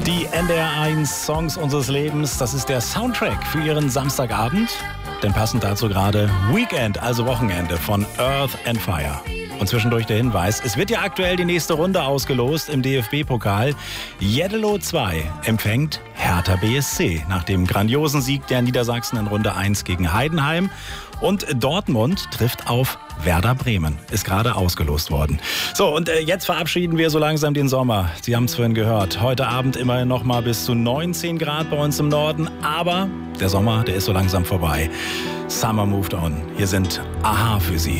Die NDR1 Songs unseres Lebens, das ist der Soundtrack für Ihren Samstagabend. Denn passend dazu gerade Weekend, also Wochenende von Earth and Fire. Und zwischendurch der Hinweis, es wird ja aktuell die nächste Runde ausgelost im DFB-Pokal. Jeddelo 2 empfängt Hertha BSC nach dem grandiosen Sieg der Niedersachsen in Runde 1 gegen Heidenheim. Und Dortmund trifft auf Werder Bremen. Ist gerade ausgelost worden. So, und jetzt verabschieden wir so langsam den Sommer. Sie haben es vorhin gehört. Heute Abend immerhin noch mal bis zu 19 Grad bei uns im Norden. Aber der Sommer, der ist so langsam vorbei. Summer moved on. Hier sind Aha für Sie.